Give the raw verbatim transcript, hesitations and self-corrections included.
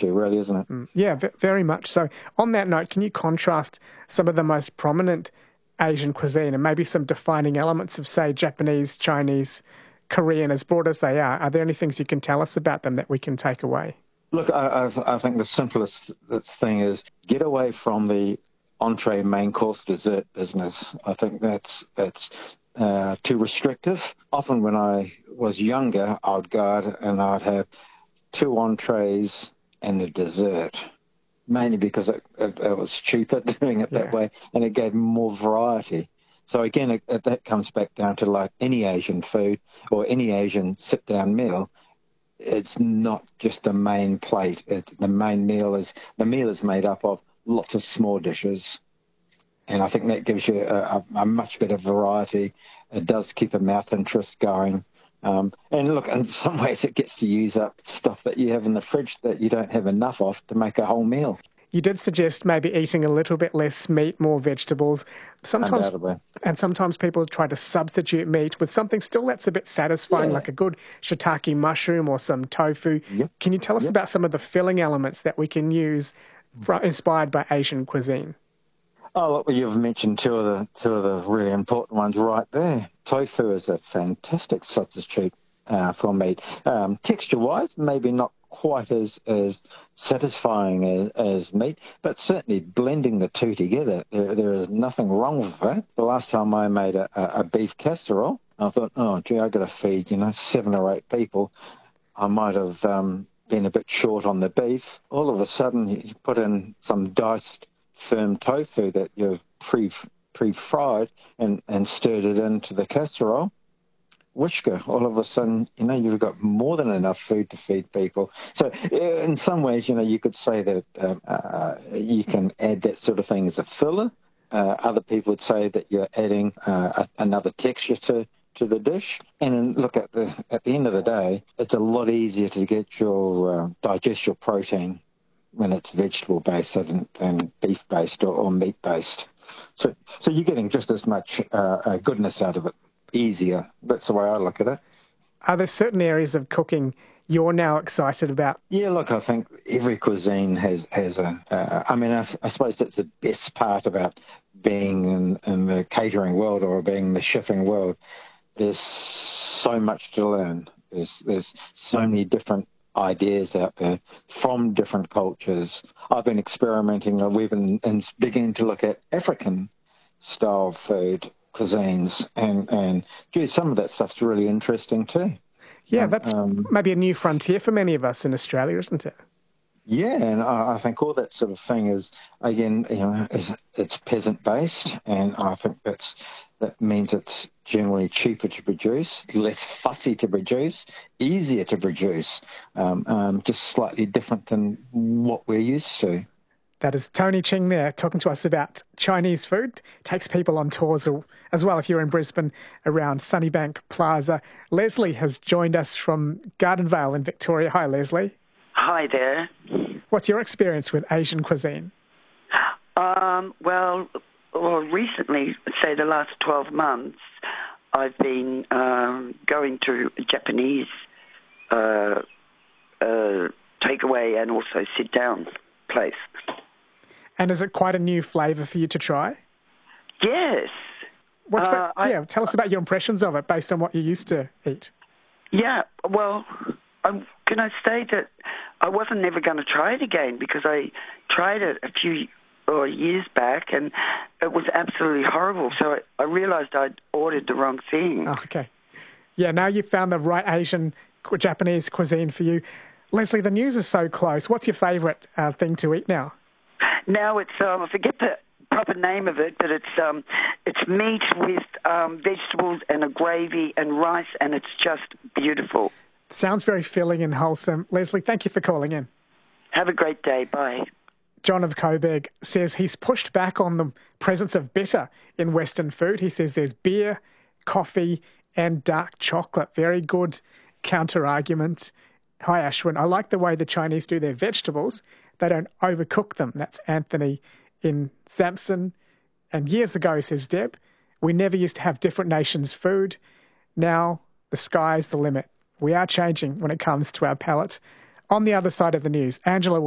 to, really, isn't it? Mm, yeah, v- very much so. On that note, can you contrast some of the most prominent Asian cuisine and maybe some defining elements of, say, Japanese, Chinese, Korean, as broad as they are? Are there any things you can tell us about them that we can take away? Look, I, I, I think the simplest thing is get away from the entree, main course, dessert business. I think that's that's uh, too restrictive. Often when I was younger, I would go out and I'd have two entrees and a dessert, mainly because it, it, it was cheaper doing it that Yeah. way, and it gave more variety. So again, it, it, that comes back down to like any Asian food or any Asian sit-down meal. It's not just the main plate. It, the main meal is the meal is made up of lots of small dishes, and I think that gives you a, a, a much better variety. It does keep a mouth interest going, um, and look, in some ways, it gets to use up stuff that you have in the fridge that you don't have enough of to make a whole meal. You did suggest maybe eating a little bit less meat, more vegetables. Sometimes, Undoubtedly. and sometimes people try to substitute meat with something still that's a bit satisfying, Yeah. like a good shiitake mushroom or some tofu. Yep. Can you tell us Yep. about some of the filling elements that we can use fro- inspired by Asian cuisine? Oh, look, you've mentioned two of the two of the really important ones right there. Tofu is a fantastic substitute uh, for meat. Um, texture-wise, maybe not quite as as satisfying as, as meat, but certainly blending the two together, there, there is nothing wrong with that. The last time I made a, a beef casserole, I thought, oh, gee, I've got to feed, you know, seven or eight people. I might have um, been a bit short on the beef. All of a sudden, you put in some diced firm tofu that you've pre, pre-fried and, and stirred it into the casserole. Whisker, all of a sudden, you know, you've got more than enough food to feed people. So in some ways, you know, you could say that uh, uh, you can add that sort of thing as a filler. Uh, other people would say that you're adding uh, a, another texture to, to the dish. And then look, at the at the end of the day, it's a lot easier to get your, uh, digest your protein when it's vegetable-based than, than beef-based or, or meat-based. So, so you're getting just as much uh, uh, goodness out of it. Easier. That's the way I look at it. Are there certain areas of cooking you're now excited about? Yeah, look, I think every cuisine has, has a, uh, I mean, I, I suppose that's the best part about being in, in the catering world or being in the chefing world. There's so much to learn. There's, there's so many different ideas out there from different cultures. I've been experimenting, we've been and beginning to look at African style food cuisines, and and gee, some of that stuff's really interesting too. Yeah, Um, that's um, maybe a new frontier for many of us in Australia, isn't it? yeah, and I, I think all that sort of thing is, again, you know, is it's peasant based, and I think that's that means it's generally cheaper to produce, less fussy to produce, easier to produce, um, um, just slightly different than what we're used to. That is Tony Ching there talking to us about Chinese food. Takes people on tours as well if you're in Brisbane around Sunnybank Plaza. Leslie has joined us from Gardenvale in Victoria. Hi, Leslie. Hi there. What's your experience with Asian cuisine? Um, well, well, recently, say the last twelve months, I've been um, going to Japanese uh, uh, takeaway and also sit-down place. And is it quite a new flavour for you to try? Yes. What's Uh, about, yeah, tell us about your impressions of it based on what you used to eat. Yeah, well, um, can I say that I wasn't never going to try it again because I tried it a few or years back and it was absolutely horrible. So I, I realised I'd ordered the wrong thing. Oh, okay. Yeah, now you've found the right Asian, Japanese cuisine for you. Leslie, the news is so close. What's your favourite uh, thing to eat now? Now it's, um, I forget the proper name of it, but it's um, it's meat with um, vegetables and a gravy and rice, and it's just beautiful. Sounds very filling and wholesome. Leslie, thank you for calling in. Have a great day. Bye. John of Coburg says he's pushed back on the presence of bitter in Western food. He says there's beer, coffee, and dark chocolate. Very good counter-argument. Hi, Ashwin. I like the way the Chinese do their vegetables. They don't overcook them. That's Anthony in Samson. And years ago, says Deb, we never used to have different nations' food. Now the sky's the limit. We are changing when it comes to our palate. On the other side of the news, Angela